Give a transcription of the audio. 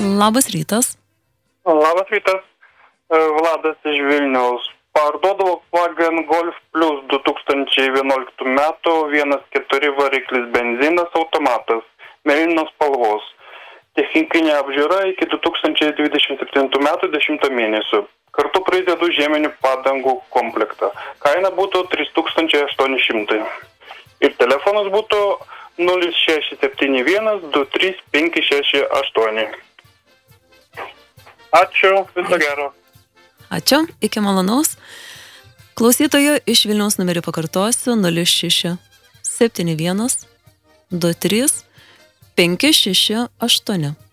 Labas rytas. Labas rytas, Vladas iš Vilniaus. Parduodu Volkswagen Golf Plus 2011 metų, 1.4 variklis benzinas automatas, mėlynos spalvos. Technikinė apžiūra iki 2027 metų 10 mėnesių. Kartu pridedu žieminių padangų komplektą. Kaina būtų 3800. Ir telefonas būtų 0671 23568. Ačiū, viso gero. Ačiū, iki malonaus. Klausytojo iš Vilniaus numerį pakartosiu 0671 23 568.